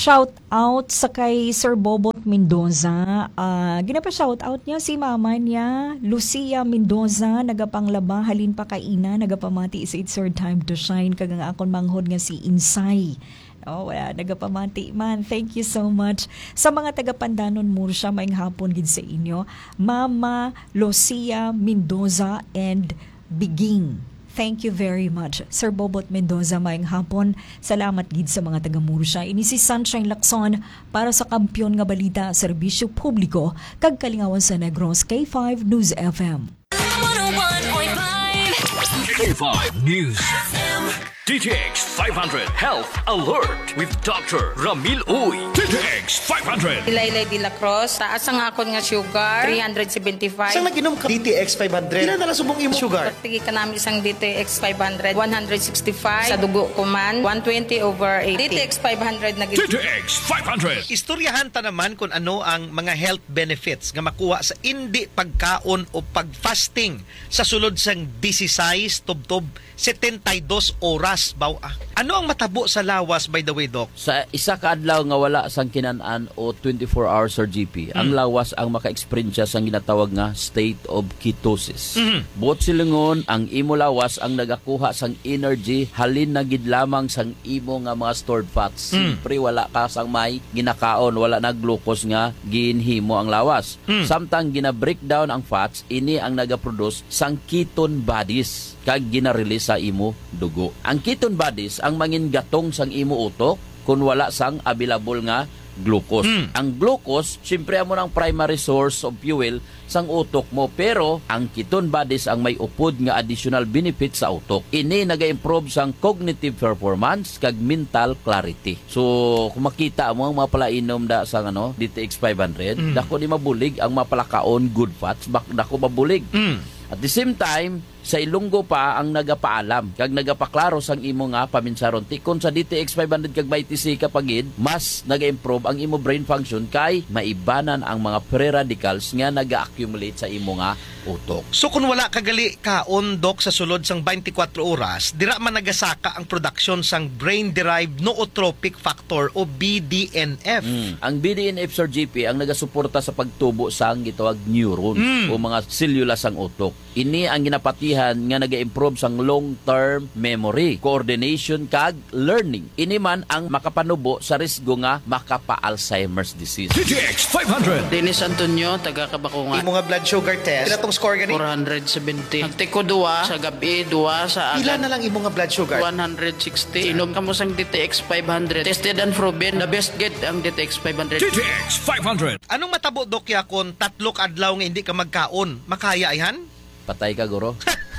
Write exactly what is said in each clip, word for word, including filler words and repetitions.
shout out sa kay Sir Bobot Mendoza. Uh, ginapa shout out niya si mama niya, Lucia Mendoza, nagapanglaba, halin pa kaina, nagapamati is it's your time to shine. Kagang akon manghod nga si Insay. Oh, wala, nagapamati man. Thank you so much. Sa mga taga-Pandanon Murcia, maing hapon gid sa inyo. Mama Lucia Mendoza and Biging. Thank you very much. Sir Bobot Mendoza, maing hapon. Salamat gid sa mga taga-Murcia. Ini si Sunshine Lacson para sa Kampiyon nga Balita, Serbisyo Publiko, kag kalingawan sa Negros K five News F M. one oh one point five K five News F M. D T X five hundred Health Alert with Doctor Ramil Uy. D T X five hundred. Ilaylay de la Cruz, taas ang akon nga sugar, three seventy-five. Sang naginom ka D T X five hundred? Ilan na lang subong imo sugar? Pagtigi ka namin isang D T X five hundred, one sixty-five. Sa dugo ko man, one twenty over eighty. D T X five hundred na D T X five hundred. Istoryahan ta naman kung ano ang mga health benefits nga makuha sa hindi pagkaon o pag-fasting sa sulod sang sixteen tubtob seventy-two oras baw. Ah. Ano ang matabo sa lawas, by the way, Doc? Sa isa ka adlaw nga wala sang kinanan o twenty-four hours or G P, mm. ang lawas ang maka-experience sang ginatawag nga state of ketosis. Mm-hmm. Buot silingon, ang imo lawas ang nagakuha sang energy halin na gid lamang sang imo nga mga stored fats. Mm. Siyempre wala ka sang may ginakaon, wala na glucose nga ginhimo ang lawas. Mm. Samtang gina-breakdown ang fats, ini ang nagaproduce sang ketone bodies kag gina-release sa imo dugo. Ang ketone bodies ang mangin gatong sang imo utok kung wala sang available nga glucose. Mm. Ang glucose, siyempre amo ng primary source of fuel sang utok mo, pero ang ketone bodies ang may upod nga additional benefit sa utok. Ini naga-improve sang cognitive performance kag mental clarity. So, kung makita mo ang mapalainom da sang ano, D T X five hundred, mm. dako ni mabulig ang mapalakaon good fats, bak dako mabulig. Mm. At the same time, sa Ilonggo pa ang nagapaalam kag nagapaklaro sang imo nga paminsaron tikon sa D T X five hundred kag may T C kapagid mas naga-improve ang imo brain function kay maibanan ang mga free radicals nga naga-accumulate sa imo nga utok. So kung wala kagali kaon, Doc, sa sulod sang twenty-four oras, dira man nagasaka ang production sang brain-derived nootropic factor o B D N F. Mm. Ang B D N F, Sir G P, ang nagasuporta sa pagtubo sang gitawag neurons mm. o mga selula sang utok. Ini ang ginapatihan nga naga-improve sang long-term memory, coordination kag learning. Ini man ang makapanubo sa risgo nga makapa-Alzheimer's disease. D T X five hundred. Dennis Antonio, taga Kabakungan. Imo nga blood sugar test, ilatong score gani? four seventy. Nagtiko duwa sa gabi, duwa sa Pila agad. na lang imo nga blood sugar? one sixty. Inom ka mo sang D T X five hundred. Tested and proven. The best get ang D T X five hundred. D T X five hundred. Anong matabo, Doc, ya kung tatlo ka adlaw nga hindi ka magkaon? Makaya ayhan? Patay ka, guro.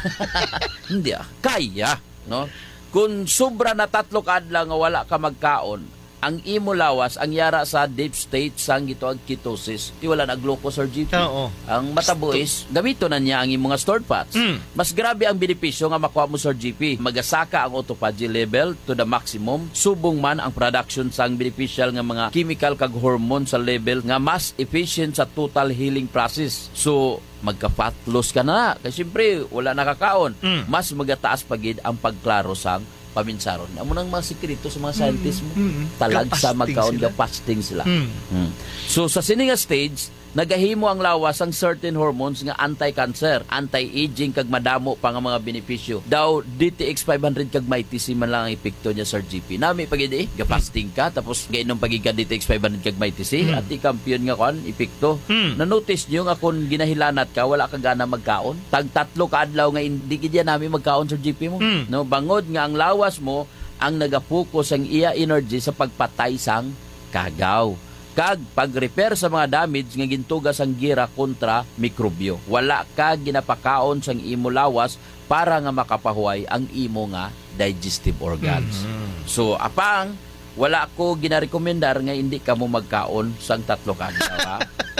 Hindi ah. Kaya, no? Kung sobra na tatlo ka adlaw nga wala ka magkaon, ang imo lawas ang yara sa deep state sang gitawag ketosis. Di wala na glucose or G P. Oo. Ang matabo is gamito na niya ang imong stored fats. Mm. Mas grabe ang benepisyo nga makuha mo sa G P. Magasaka ang autophagy level to the maximum. Subong man ang production sang beneficial nga mga chemical kag hormone sa level nga mas efficient sa total healing process. So magka-fat loss ka na. Kasi siyempre, wala nakakaon. Mm. Mas magataas pagid ang pagklaro sang paminsaron. Amo nang mga sikreto sa mga scientists mo. Mm-hmm. Talag sa magkaon ga fasting sila. Mm. Mm. So sa sininga stage, nagahimo ang lawas ang certain hormones nga anti-cancer, anti-aging kag madamo pa nga mga benepisyo. Daw D T X five hundred kag may T C man lang ang epekto niya, Sir G P. Nami pagid eh, ga fasting ka tapos gainom pagid ka D T X five hundred kag may T C mm. at i-kampiyon nga kon epekto. Mm. Na-notice niyo nga kung ginahilanat ka wala ka gana magkaon. Tag tatlo ka adlaw nga hindi gid nami magkaon, Sir G P mo. Mm. No, bangod nga ang lawas mo ang nagapokus ang iya energy sa pagpatay sang kagaw. Kag pag-repair sa mga damage nga gintugas ang gira kontra mikrobyo. Wala ka ginapakaon sang imo lawas para nga makapahuay ang imo nga digestive organs. Mm-hmm. So apang wala ko ginarekomendar nga hindi ka mo magkaon sang tatlo ka adlaw.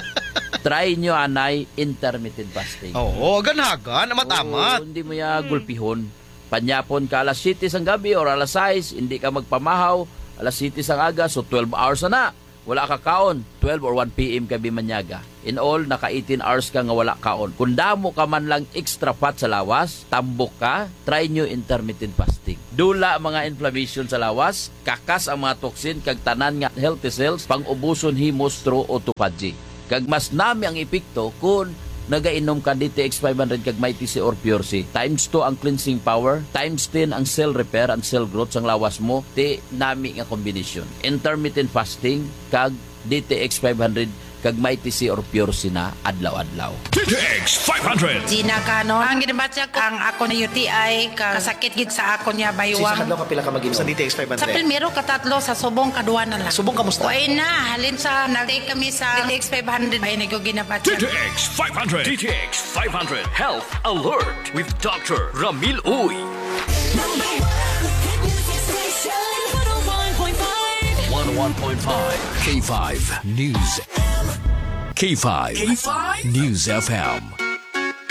Try nyo anay intermittent fasting. Oo, ganagan, amatamat. Oo, hindi mo ya gulpihon. Panyapon ka alas siyete sang gabi or alas sais, hindi ka magpamahaw, alas siyete sang aga, so twelve hours na. Wala ka kaon, twelve or one p m ka bimanyaga. In all, naka eighteen hours ka nga wala kaon. Kung damo ka man lang extra fat sa lawas, tambok ka, try nyo intermittent fasting. Dula ang mga inflammation sa lawas, kakas ang mga toxin kag tanan nga healthy cells pang-ubuson himos through autophagy. Kag mas nami ang epekto kung nagainom ka D T X five hundred kag may T C or Pure C. Times two ang cleansing power, times ten ang cell repair and cell growth sang lawas mo. Ti nami nga combination. Intermittent fasting kag D T X five hundred kag may T C or Pure C na adlaw-adlaw. D T X five hundred. Gina Cano. Ang ginabatya ko, ang ako na U T I, kasakit gid sa ako niya Sa baywang. kadlaw ka pila ka mag-inom sa D T X five Sa hundred? primero, katatlo, sa subong, kaduwa na lang. Subong kamusta? Uy na, halin sa, nag-take kami sa D T X five hundred. Ay, D nag ginabatya. T X five hundred. D T X five hundred Health Alert with Doctor Ramil Uy. Number one hit music station. one oh one point five. one oh one point five K five News. K five K five News F M.